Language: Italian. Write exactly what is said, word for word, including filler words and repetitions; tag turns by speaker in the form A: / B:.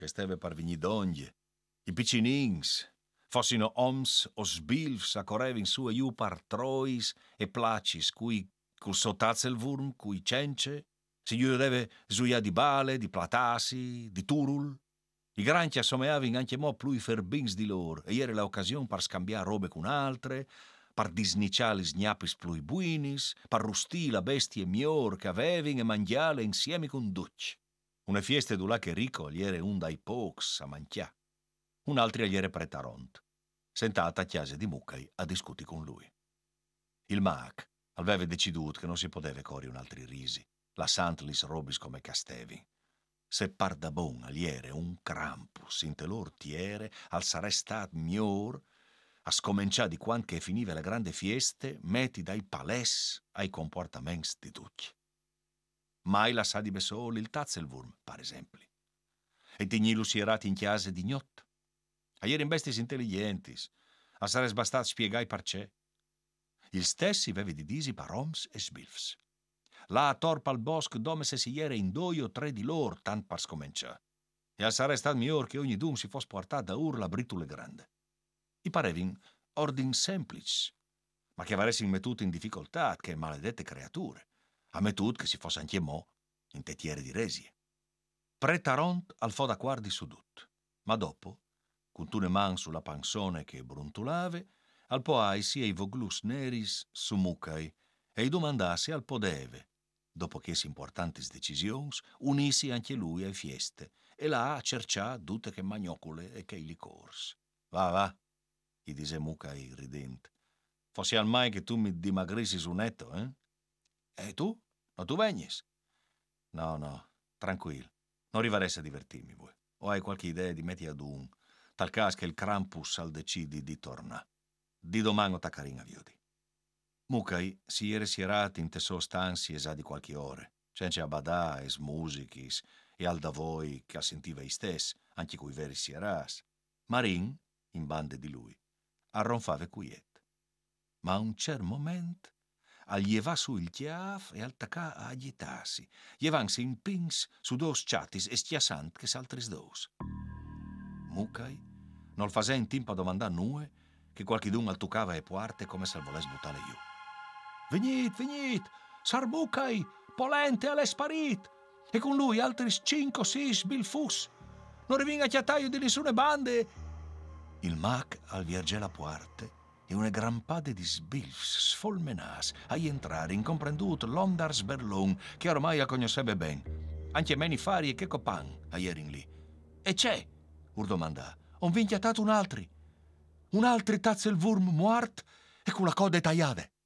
A: che steve par vigni d'oglie. I piccinins, fossino oms o sbilfs, a correvin su e giù par trois e placis, cui col sottazzel vurm, cui cence, si gli deve zuia di bale, di platasi, di turul. I granchi assomeavin anche mo plui ferbins di lor, e ieri l'occasione per scambiare robe con altre, per disniciare gli snappis plui buinis, per rustì la bestia miglior che avevin e mangiare insieme con ducci. Una fiesta d'ulà che Rico gli era un dai pocs a mangià. Un altro gli era pretaront, sentata a chiesa di Muccai a discuti con lui. Il Mac aveva deciduto che non si poteva correre un altri risi, lasciando lis robis come castevi. Se par da bon aliere un Krampus in te lor tiere, al sarà stat miglior a scominciare di quando che finiva le grandi fieste, metti dai palès ai comportamenti di tutti. Mai la sa di besol il Tazzelwurm, per esempio. E tignilu sierati in chiesa di gnot. A ieri in bestis intelligentis, a sares bastat spiegai perché. Il stessi aveva di disi par oms e sbilfs. Là a torpa al bosco dove se si iera in due o tre di lor, tant par scominciare. E al sarà stat miglior che ogni dun si fosse portato da urla britule grande. I parevin ordin semplici, ma che avessin mettuto in difficoltà che maledette creature, a metut che si fosse anche mo in tetiere di resie. Pretaront al fo da quardi su dut, ma dopo, con tune man sulla pansone che bruntulave, al poai sia i voglus neris su Muccai e i domandassi al podeve, dopo che si importanti decisions, unissi anche lui ai fieste e là a cercià tutte che magnocule e che i licors. Va, va, gli disse Muccai ridente. Fossi al mai che tu mi dimagrissi su netto, eh? E tu? No tu vegnis? No, no, tranquillo. Non rivaresse a divertirmi voi. O hai qualche idea di metti ad un, tal caso che il Krampus al decidi di tornare. Di domani o taccarina viodi. Muccai si era sierato in te sostanzi esa di qualche ore, senza badà e musichis e al da voi che sentiva i stessi, anche coi veri sieras. Marin, in bande di lui, arronfava quiet. Ma a un certo momento aglieva su il chiaf e al tacà a agitarsi, llevansi in pings su dos chatis e stiasant che s'altris dos. Muccai non fasè in tempo a domandare nue che qualchidun al toccava e puarte come se volesse buttare giù. Venit, venit, sar Muccai, polente all'esparit, e con lui altri cinque o sei bilfus. Non rivinga chiattaio di nessune bande. Il Mac al vierge la puarte e una gran pade di sbilfs sfolmenas a entrare incomprendut l'ondars berlun che ormai la conosceva ben. Anche meni fari e che copan a ieri in lì. E c'è, ur domandà, on vin chiattato un altri. Un altri Tazzelwurm muart e con la coda tagliata.